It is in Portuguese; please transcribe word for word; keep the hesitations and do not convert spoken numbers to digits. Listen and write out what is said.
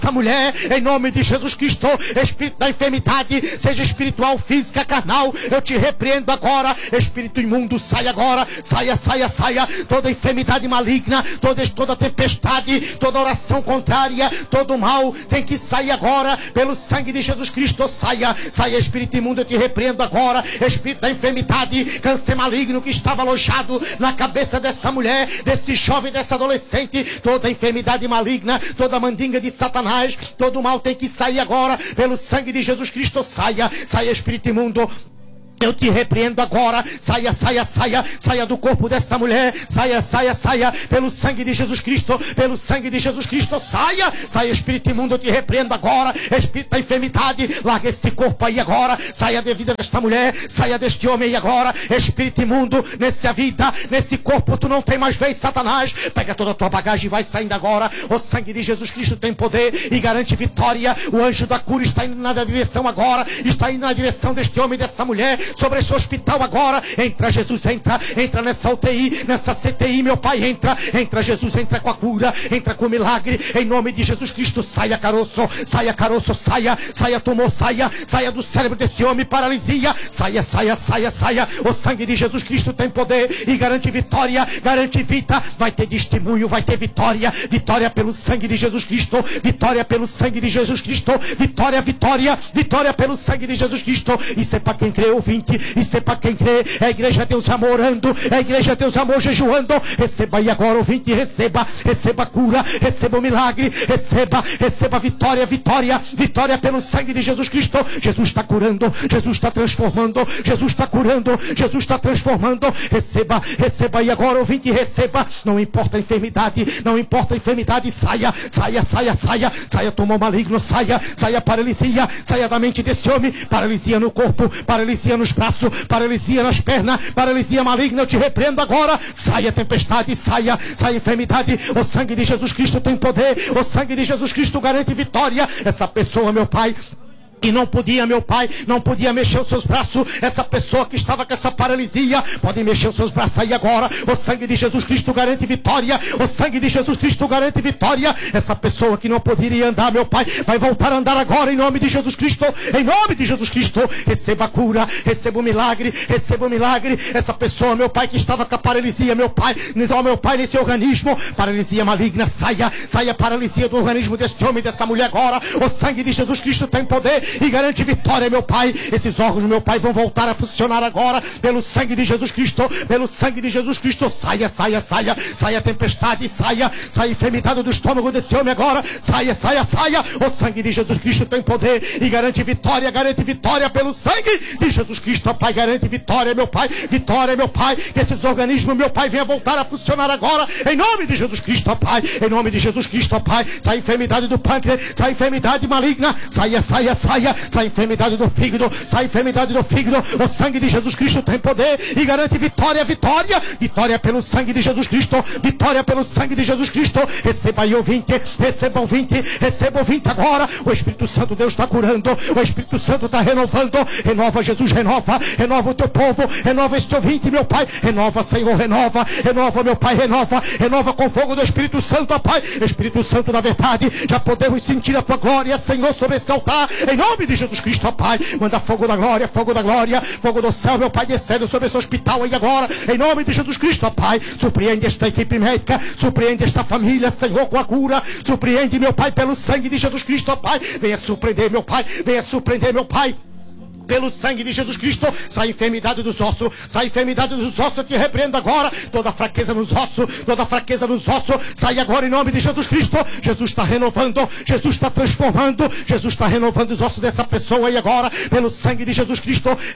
essa mulher, em nome de Jesus Cristo. Espírito da enfermidade, seja espiritual, física, carnal, eu te repreendo agora. Espírito imundo, sai agora, saia, saia, saia. Toda enfermidade maligna, toda, toda tempestade, toda oração contrária, todo mal tem que sair agora, pelo sangue de Jesus Cristo. Saia, saia, espírito imundo, eu te repreendo agora. Espírito da enfermidade, câncer maligno que estava alojado na cabeça desta mulher, deste jovem, dessa adolescente, toda enfermidade maligna, toda mandinga de Satanás, todo mal tem que sair agora, pelo sangue de Jesus Cristo. Saia, saia, espírito imundo, eu te repreendo agora. Saia, saia, saia, saia do corpo desta mulher. Saia, saia, saia, pelo sangue de Jesus Cristo, pelo sangue de Jesus Cristo. Saia, saia, espírito imundo, eu te repreendo agora. Espírito da enfermidade, larga este corpo aí agora. Saia da vida desta mulher, saia deste homem aí agora. Espírito imundo, nessa vida, neste corpo, tu não tem mais vez, Satanás. Pega toda a tua bagagem e vai saindo agora. O sangue de Jesus Cristo tem poder e garante vitória. O anjo da cura está indo na direção agora, está indo na direção deste homem e dessa mulher, sobre esse hospital agora. Entra, Jesus, entra, entra nessa U T I, nessa C T I, meu Pai, entra, entra, Jesus, entra com a cura, entra com o milagre, em nome de Jesus Cristo. Saia, caroço, saia, caroço, saia, saia, tumor, saia, saia do cérebro desse homem, paralisia, saia, saia, saia, saia. O sangue de Jesus Cristo tem poder e garante vitória, garante vida. Vai ter testemunho, vai ter vitória, vitória pelo sangue de Jesus Cristo, vitória pelo sangue de Jesus Cristo, vitória, vitória, vitória pelo sangue de Jesus Cristo. Isso é para quem crê, ouvinte. Isso é para quem crê. É a igreja Deus amor orando, é a igreja Deus amor jejuando. Receba aí agora, ouvinte, receba, receba cura, receba o milagre, receba, receba vitória, vitória, vitória pelo sangue de Jesus Cristo. Jesus está curando, Jesus está transformando, Jesus está curando, Jesus está transformando. Receba, receba aí agora, ouvinte, receba. Não importa a enfermidade, não importa a enfermidade, saia, saia, saia, saia, saia, tumor maligno, saia, saia, paralisia, saia da mente desse homem, paralisia no corpo, paralisia nos braços, paralisia nas pernas, paralisia maligna, eu te repreendo agora. Saia tempestade, saia, saia enfermidade. O sangue de Jesus Cristo tem poder, o sangue de Jesus Cristo garante vitória. Essa pessoa, meu Pai, que não podia, meu Pai, não podia mexer os seus braços, essa pessoa que estava com essa paralisia, pode mexer os seus braços aí agora. O sangue de Jesus Cristo garante vitória, o sangue de Jesus Cristo garante vitória. Essa pessoa que não poderia andar, meu Pai, vai voltar a andar agora, em nome de Jesus Cristo, em nome de Jesus Cristo. Receba a cura, receba o milagre, receba o milagre. Essa pessoa, meu Pai, que estava com a paralisia, meu Pai, ó, meu Pai, nesse organismo, paralisia maligna, saia, saia a paralisia do organismo deste homem, dessa mulher agora. O sangue de Jesus Cristo tem poder e garante vitória, meu Pai. Esses órgãos, meu Pai, vão voltar a funcionar agora, pelo sangue de Jesus Cristo, pelo sangue de Jesus Cristo. Saia, saia, saia, saia a tempestade, saia, saia a enfermidade do estômago desse homem agora, saia, saia, saia. O sangue de Jesus Cristo tem poder e garante vitória, garante vitória pelo sangue de Jesus Cristo. Ó Pai, garante vitória, meu Pai, vitória, meu Pai, que esses organismos, meu Pai, venham voltar a funcionar agora, em nome de Jesus Cristo, ó Pai, em nome de Jesus Cristo, ó Pai. Sai a enfermidade do pâncreas, sai a enfermidade maligna, saia, saia, saia, sai a enfermidade do fígado, sai a enfermidade do fígado. O sangue de Jesus Cristo tem poder e garante vitória, vitória, vitória pelo sangue de Jesus Cristo, vitória pelo sangue de Jesus Cristo. Receba aí, ouvinte, receba ouvinte, receba ouvinte agora. O Espírito Santo, Deus está curando, o Espírito Santo está renovando. Renova, Jesus, renova, renova o teu povo, renova este ouvinte, meu Pai, renova, Senhor, renova, renova, meu Pai, renova, renova com fogo do Espírito Santo, ó Pai. Espírito Santo da verdade, já podemos sentir a tua glória, Senhor, sobre esse altar, em nome de Jesus Cristo, ó Pai. Manda fogo da glória, fogo da glória, fogo do céu, meu Pai, descendo sobre esse hospital aí agora, em nome de Jesus Cristo, ó Pai. Surpreende esta equipe médica, surpreende esta família, Senhor, com a cura, surpreende, meu Pai, pelo sangue de Jesus Cristo, ó Pai. Venha surpreender, meu Pai, venha surpreender, meu Pai, pelo sangue de Jesus Cristo. Sai a enfermidade dos ossos, sai a enfermidade dos ossos, eu te repreendo agora. Toda fraqueza nos ossos, toda fraqueza nos ossos, sai agora em nome de Jesus Cristo. Jesus está renovando, Jesus está transformando, Jesus está renovando os ossos dessa pessoa aí agora, pelo sangue de Jesus Cristo.